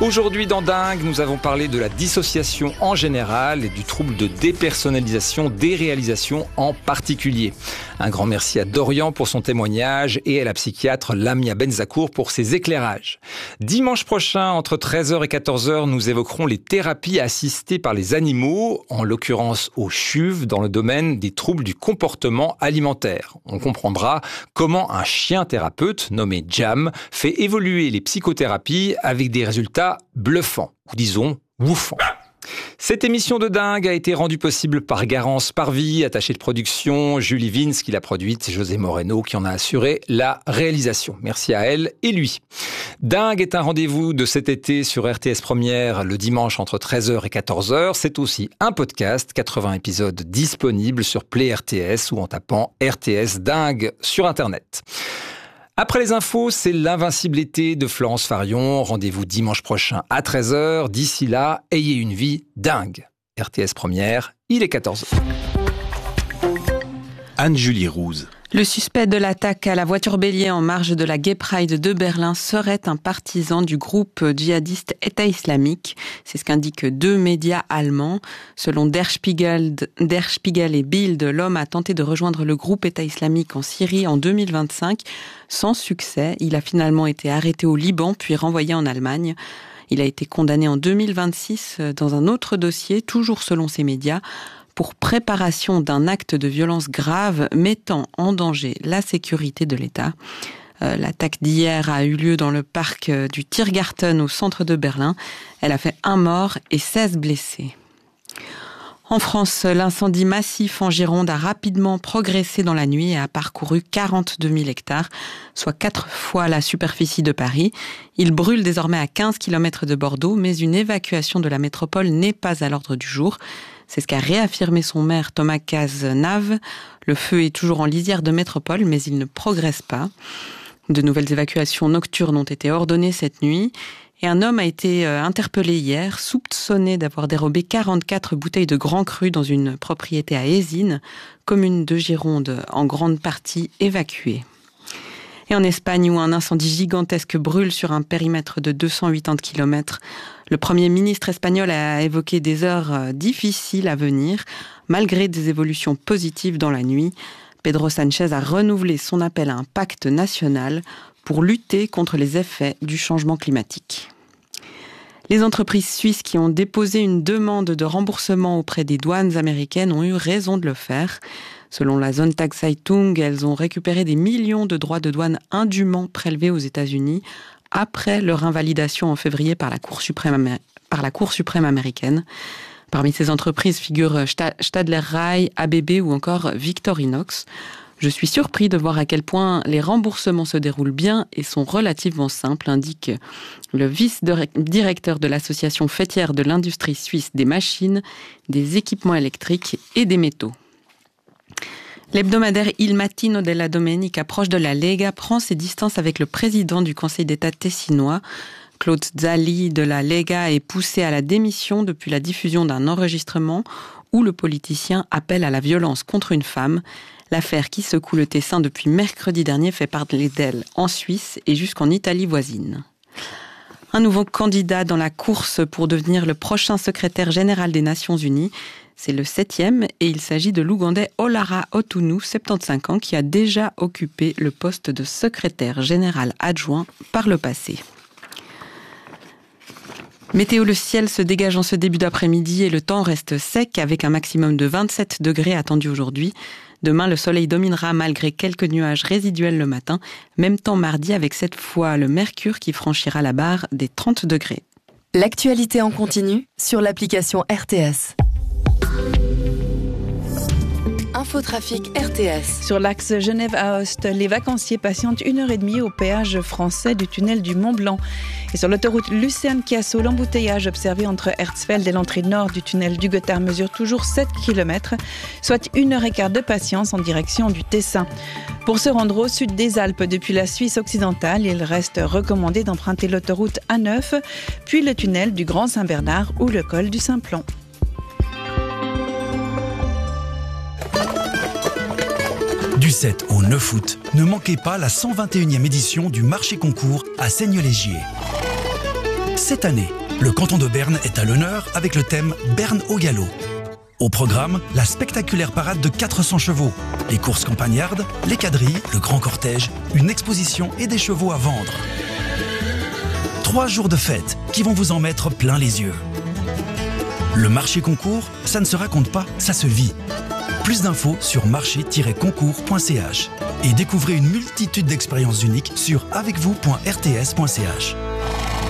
Aujourd'hui dans Dingue, nous avons parlé de la dissociation en général et du trouble de dépersonnalisation des réalisations en particulier. Un grand merci à Dorian pour son témoignage et à la psychiatre Lamia Benzakour pour ses éclairages. Dimanche prochain, entre 13h et 14h, nous évoquerons les thérapies assistées par les animaux, en l'occurrence aux CHUV, dans le domaine des troubles du comportement alimentaire. On comprendra comment un chien thérapeute, nommé Jam, fait évoluer les psychothérapies avec des résultats bluffants, ou disons woufants. Cette émission de Dingue a été rendue possible par Garance Parvis, attachée de production, Julie Vince qui l'a produite, José Moreno qui en a assuré la réalisation. Merci à elle et lui. Dingue est un rendez-vous de cet été sur RTS Première le dimanche entre 13h et 14h. C'est aussi un podcast, 80 épisodes disponibles sur Play RTS ou en tapant RTS Dingue sur Internet. Après les infos, c'est l'invincible été de Florence Farion. Rendez-vous dimanche prochain à 13h. D'ici là, ayez une vie dingue. RTS Première, il est 14h. Anne-Julie Rouse. Le suspect de l'attaque à la voiture bélier en marge de la Gay Pride de Berlin serait un partisan du groupe djihadiste État islamique. C'est ce qu'indiquent deux médias allemands. Selon Der Spiegel et Bild, l'homme a tenté de rejoindre le groupe État islamique en Syrie en 2025. Sans succès, il a finalement été arrêté au Liban puis renvoyé en Allemagne. Il a été condamné en 2026 dans un autre dossier, toujours selon ces médias, pour préparation d'un acte de violence grave mettant en danger la sécurité de l'État. L'attaque d'hier a eu lieu dans le parc du Tiergarten au centre de Berlin. Elle a fait 1 mort et 16 blessés. En France, l'incendie massif en Gironde a rapidement progressé dans la nuit et a parcouru 42 000 hectares, soit 4 fois la superficie de Paris. Il brûle désormais à 15 km de Bordeaux, mais une évacuation de la métropole n'est pas à l'ordre du jour. C'est ce qu'a réaffirmé son maire Thomas Cazenave. Le feu est toujours en lisière de métropole, mais il ne progresse pas. De nouvelles évacuations nocturnes ont été ordonnées cette nuit. Et un homme a été interpellé hier, soupçonné d'avoir dérobé 44 bouteilles de Grand Cru dans une propriété à Ézines, commune de Gironde, en grande partie évacuée. Et en Espagne, où un incendie gigantesque brûle sur un périmètre de 280 km, le Premier ministre espagnol a évoqué des heures difficiles à venir, malgré des évolutions positives dans la nuit. Pedro Sánchez a renouvelé son appel à un pacte national pour lutter contre les effets du changement climatique. Les entreprises suisses qui ont déposé une demande de remboursement auprès des douanes américaines ont eu raison de le faire. Selon la Sonntagszeitung, elles ont récupéré des millions de droits de douane indûment prélevés aux États-Unis après leur invalidation en février par la Cour suprême américaine. Parmi ces entreprises figurent Stadler Rail, ABB ou encore Victorinox. Je suis surpris de voir à quel point les remboursements se déroulent bien et sont relativement simples, indique le vice-directeur de l'association fêtière de l'industrie suisse des machines, des équipements électriques et des métaux. L'hebdomadaire Il Mattino della Domenica, proche de la Lega, prend ses distances avec le président du Conseil d'État tessinois. Claude Zali de la Lega est poussé à la démission depuis la diffusion d'un enregistrement où le politicien appelle à la violence contre une femme. L'affaire qui secoue le Tessin depuis mercredi dernier fait parler d'elle en Suisse et jusqu'en Italie voisine. Un nouveau candidat dans la course pour devenir le prochain secrétaire général des Nations Unies. C'est le 7e et il s'agit de l'Ougandais Olara Otunu, 75 ans, qui a déjà occupé le poste de secrétaire général adjoint par le passé. Météo, le ciel se dégage en ce début d'après-midi et le temps reste sec avec un maximum de 27 degrés attendu aujourd'hui. Demain, le soleil dominera malgré quelques nuages résiduels le matin. Même temps mardi avec cette fois le mercure qui franchira la barre des 30 degrés. L'actualité en continu sur l'application RTS. Infotrafic RTS. Sur l'axe Genève-Aoste, les vacanciers patientent 1h30 au péage français du tunnel du Mont-Blanc. Et sur l'autoroute Lucerne-Chiasso, l'embouteillage observé entre Herzfeld et l'entrée nord du tunnel du Gothard mesure toujours 7 km, soit 1h15 de patience en direction du Tessin. Pour se rendre au sud des Alpes depuis la Suisse occidentale, il reste recommandé d'emprunter l'autoroute A9, puis le tunnel du Grand Saint-Bernard ou le col du Simplon. Du 7 au 9 août, ne manquez pas la 121e édition du marché concours à Seignelay-Gier. Cette année, le canton de Berne est à l'honneur avec le thème Berne au galop. Au programme, la spectaculaire parade de 400 chevaux, les courses campagnardes, les quadrilles, le grand cortège, une exposition et des chevaux à vendre. 3 jours de fête qui vont vous en mettre plein les yeux. Le marché concours, ça ne se raconte pas, ça se vit. Plus d'infos sur marché-concours.ch et découvrez une multitude d'expériences uniques sur avecvous.rts.ch.